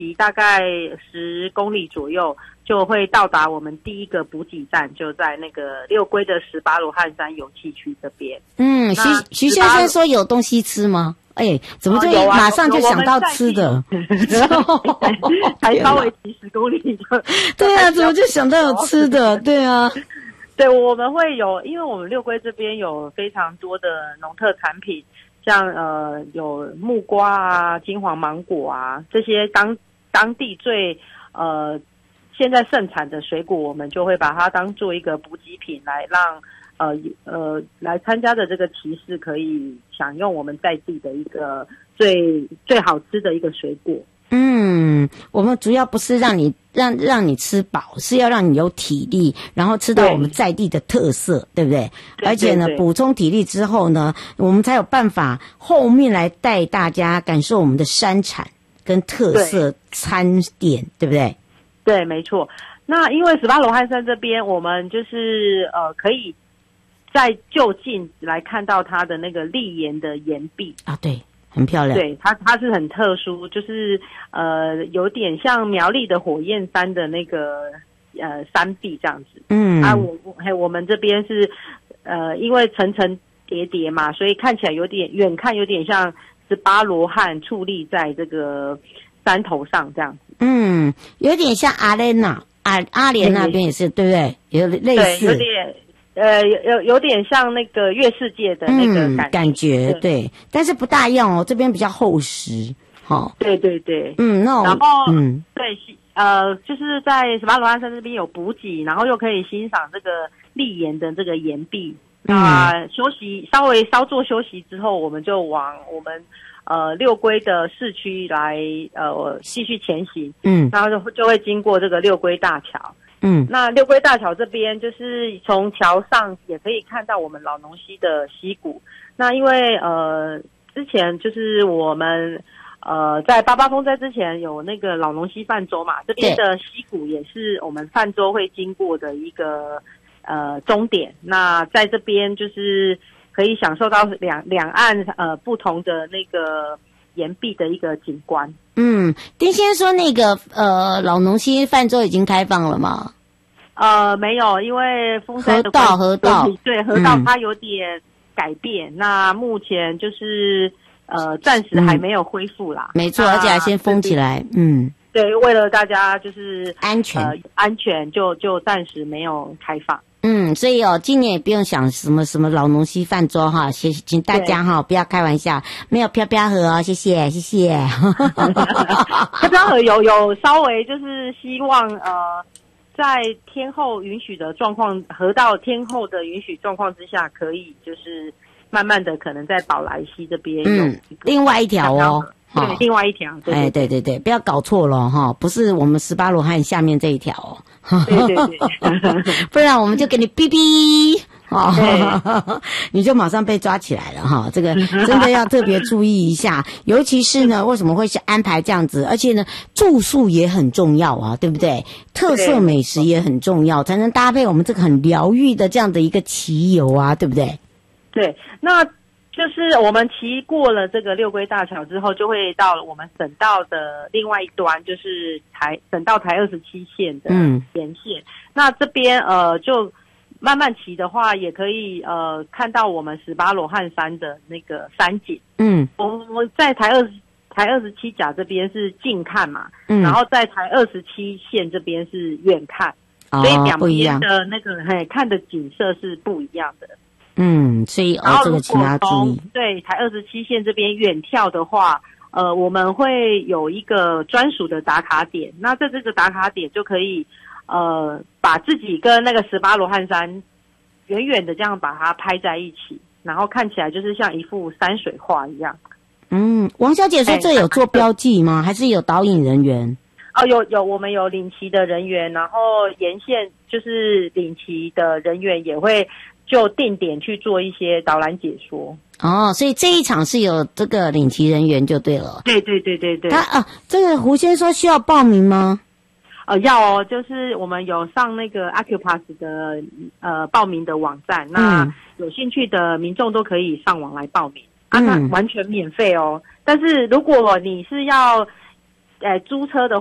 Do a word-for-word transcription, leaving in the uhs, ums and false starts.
骑大概十公里左右，就会到达我们第一个补给站，就在那个六龟的十八罗汉山油气区这边。 嗯，徐徐先生说有东西吃吗？哎，怎么就马上就想到吃的？ 才稍微几十公里就。 对啊，怎么就想到有吃的？对啊。 对，我们会有，因为我们六龟这边有非常多的农特产品，像呃有木瓜啊、金黄芒果啊这些当当地最呃现在盛产的水果，我们就会把它当做一个补给品来让。呃呃，来参加的这个骑士可以享用我们在地的一个最最好吃的一个水果。 嗯，我们主要不是让你让让你吃饱，是要让你有体力，然后吃到我们在地的特色， 对, 对不对？对而且呢，补充体力之后呢，我们才有办法后面来带大家感受我们的山产跟特色餐点， 对, 对不对？ 对，没错。那因为十八罗汉山这边，我们就是呃可以。在就近来看到它的那个砾岩的岩壁啊，对，很漂亮。 对，它它是很特殊，就是呃有点像苗栗的火焰山的那个呃山壁这样子。嗯，啊，我我我们这边是呃因为层层叠叠嘛，所以看起来有点远看有点像十八罗汉矗立在这个山头上这样子。 嗯，有点像阿莲娜阿阿莲那边也是，对不对？有类似， 对，有点。呃，有有点像那个月世界的那个感觉，嗯、 感觉 对, 对，但是不大一样哦，这边比较厚实，哦， 对对对， 嗯，那然后嗯， 对，呃，就是在十八罗汉山这边有补给，然后又可以欣赏这个砾岩的这个岩壁。那、嗯、休息稍微稍作休息之后，我们就往我们呃六龟的市区来呃继续前行，嗯，然后就就会经过这个六龟大桥。嗯，那六龟大桥这边就是从桥上也可以看到我们老农溪的溪谷。那因为呃之前就是我们呃在八八风灾之前有那个老农溪泛舟嘛，这边的溪谷也是我们泛舟会经过的一个呃终点。那在这边就是可以享受到两两岸呃不同的那个岩壁的一个景观。 嗯，丁先生说那个呃老农溪泛舟已经开放了吗？ 呃，没有，因为风灾的河道河道对河道它有点改变，嗯、那目前就是呃暂时还没有恢复啦。 嗯、没错，而且还先封起来。嗯， 对，为了大家就是安全、 呃、安全就就暂时没有开放。 嗯，所以哦，今年也不用想什么什么老农溪泛舟哈，请请大家哈不要开玩笑，没有飘飘河哦，谢谢谢谢。 飘飘河有有稍微就是希望呃，在天候允许的状况，河道天候的允许状况之下，可以就是慢慢的可能在宝来溪这边有嗯另外一条哦。 对，另外一条。对对对哎，对对对，不要搞错了哈，不是我们十八罗汉下面这一条哦。 对对对， 不然我们就给你哔哔哦，你就马上被抓起来了哈。这个真的要特别注意一下，尤其是呢，为什么会是安排这样子？而且呢，住宿也很重要啊，对不对？特色美食也很重要，才能搭配我们这个很疗愈的这样的一个骑游啊，对不对？ 对，那。就是我们骑过了这个六龟大桥之后，就会到了我们省道的另外一端，就是台省道台二十七线的沿线。嗯、那这边呃，就慢慢骑的话，也可以呃看到我们十八罗汉山的那个山景。嗯，我我在台二台二十七甲这边是近看嘛，嗯，然后在台二十七线这边是远看，哦、所以两边的那个嘿看的景色是不一样的。 嗯，所以哦，这个请大家注意。 对，台二十七线这边远眺的话，呃，我们会有一个专属的打卡点。那在这个打卡点就可以，呃，把自己跟那个十八罗汉山远远的这样把它拍在一起，然后看起来就是像一幅山水画一样。 嗯，王小姐说这有做标记吗？还是有导引人员？ 哦，有有，我们有领骑的人员，然后沿线就是领骑的人员也会。就定点去做一些导览解说哦，所以这一场是有这个领骑人员就对了。 对对对对对。 他啊，这个胡先说需要报名吗？ 呃，要哦，就是我们有上那个 Acupass 的呃报名的网站，那有兴趣的民众都可以上网来报名，嗯、啊，那完全免费哦。但是如果你是要呃租车的